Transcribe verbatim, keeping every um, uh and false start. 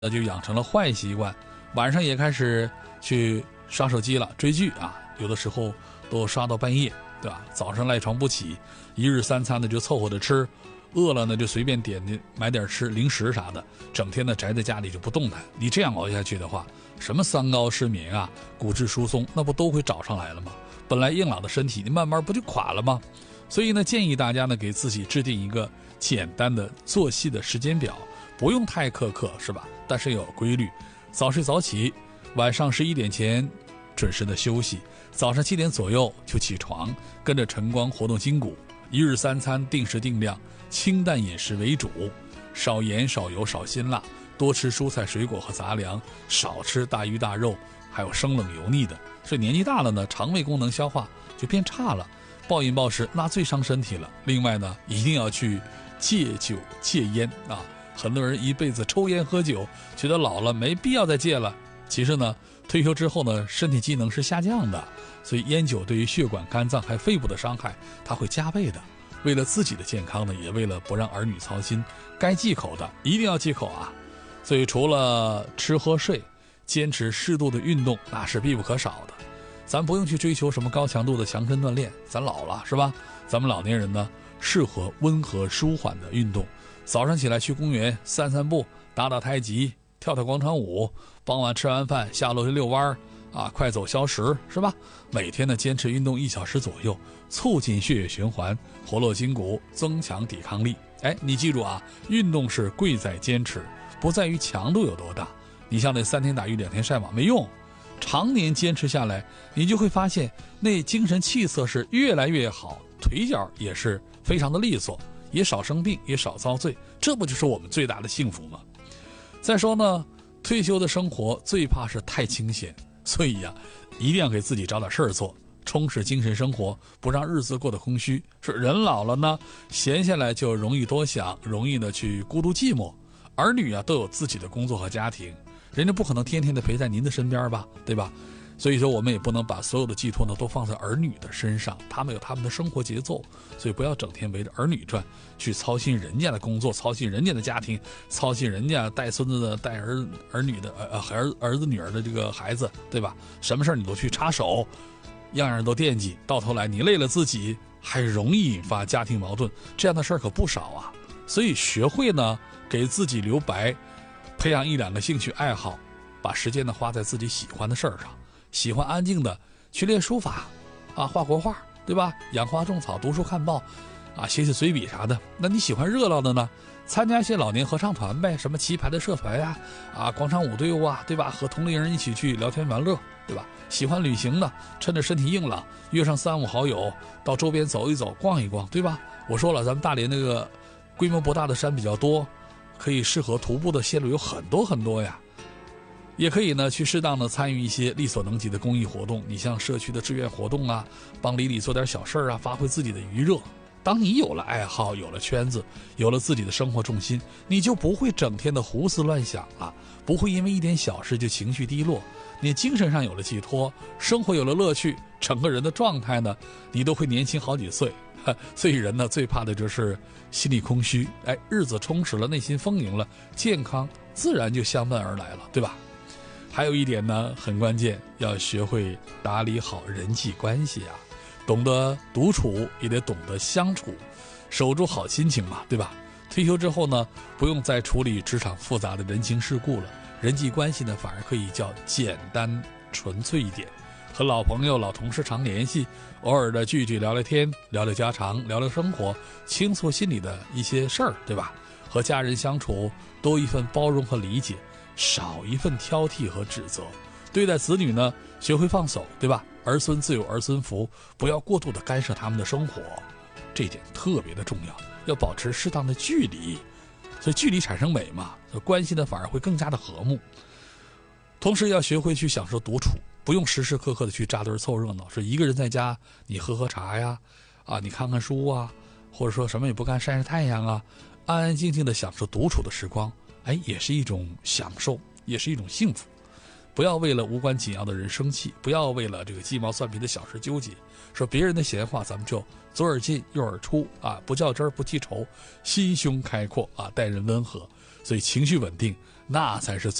那就养成了坏习惯，晚上也开始去刷手机了，追剧啊，有的时候都刷到半夜，对吧？早上赖床不起，一日三餐呢就凑合着吃，饿了呢就随便点点买点吃零食啥的，整天呢宅在家里就不动弹。你这样熬下去的话，什么三高失眠啊、骨质疏松，那不都会找上来了吗？本来硬朗的身体，你慢慢不就垮了吗？所以呢，建议大家呢给自己制定一个简单的作息的时间表，不用太苛刻，是吧？但是有规律，早睡早起，晚上十一点前准时的休息，早上七点左右就起床，跟着晨光活动筋骨。一日三餐定时定量，清淡饮食为主，少盐少油少辛辣，多吃蔬菜水果和杂粮，少吃大鱼大肉，还有生冷油腻的。所以年纪大了呢，肠胃功能消化就变差了，暴饮暴食那最伤身体了。另外呢，一定要去戒酒戒烟啊！很多人一辈子抽烟喝酒，觉得老了没必要再戒了。其实呢，退休之后呢，身体机能是下降的，所以烟酒对于血管、肝脏还肺部的伤害，它会加倍的。为了自己的健康呢，也为了不让儿女操心，该忌口的一定要忌口啊！所以除了吃喝睡，坚持适度的运动那是必不可少的。咱不用去追求什么高强度的强身锻炼，咱老了是吧？咱们老年人呢，适合温和舒缓的运动。早上起来去公园散散步，打打太极，跳跳广场舞，傍晚吃完饭下楼去遛弯啊，快走消食，是吧？每天呢坚持运动一小时左右，促进血液循环，活络筋骨，增强抵抗力。哎，你记住啊，运动是贵在坚持，不在于强度有多大。你像那三天打鱼两天晒网没用，常年坚持下来，你就会发现那精神气色是越来越好，腿脚也是非常的利索，也少生病，也少遭罪，这不就是我们最大的幸福吗？再说呢，退休的生活最怕是太清闲，所以呀、啊，一定要给自己找点事儿做，充实精神生活，不让日子过得空虚。是人老了呢，闲下来就容易多想，容易呢去孤独寂寞。儿女啊都有自己的工作和家庭，人家不可能天天的陪在您的身边吧，对吧？所以说我们也不能把所有的寄托呢都放在儿女的身上，他们有他们的生活节奏，所以不要整天围着儿女转，去操心人家的工作，操心人家的家庭，操心人家带孙子的带儿儿女的呃儿儿子女儿的这个孩子，对吧？什么事你都去插手，样样都惦记，到头来你累了自己，还容易引发家庭矛盾，这样的事儿可不少啊。所以学会呢给自己留白，培养一两个兴趣爱好，把时间呢花在自己喜欢的事儿上。喜欢安静的去练书法啊，画国画，对吧？养花种草，读书看报啊，写写随笔啥的。那你喜欢热闹的呢，参加一些老年合唱团呗，什么棋牌的社团呀、啊，啊广场舞队伍啊，对吧？和同龄人一起去聊天玩乐，对吧？喜欢旅行的，趁着身体硬朗，约上三五好友到周边走一走，逛一逛，对吧？我说了，咱们大连那个规模不大的山比较多，可以适合徒步的线路有很多很多呀。也可以呢去适当的参与一些力所能及的公益活动，你像社区的志愿活动啊，帮里里做点小事啊，发挥自己的余热。当你有了爱好，有了圈子，有了自己的生活重心，你就不会整天的胡思乱想了，不会因为一点小事就情绪低落。你精神上有了寄托，生活有了乐趣，整个人的状态呢，你都会年轻好几岁。所以人呢最怕的就是心里空虚，哎，日子充实了，内心丰盈了，健康自然就相伴而来了，对吧？还有一点呢很关键，要学会打理好人际关系啊，懂得独处也得懂得相处，守住好心情嘛，对吧？退休之后呢，不用再处理职场复杂的人情世故了，人际关系呢反而可以叫简单纯粹一点，和老朋友老同事常联系，偶尔的聚聚聊聊天，聊聊家常，聊聊生活，倾诉心里的一些事儿，对吧？和家人相处多一份包容和理解，少一份挑剔和指责。对待子女呢，学会放手，对吧？儿孙自有儿孙福，不要过度的干涉他们的生活，这一点特别的重要，要保持适当的距离。所以距离产生美嘛，关系呢反而会更加的和睦。同时要学会去享受独处，不用时时刻刻的去扎堆凑热闹，是一个人在家你喝喝茶呀，啊你看看书啊，或者说什么也不干晒晒太阳啊，安安静静的享受独处的时光，哎，也是一种享受，也是一种幸福。不要为了无关紧要的人生气，不要为了这个鸡毛蒜皮的小事纠结，说别人的闲话咱们就左耳进右耳出啊，不较真儿不记仇，心胸开阔啊，待人温和。所以情绪稳定， 那才是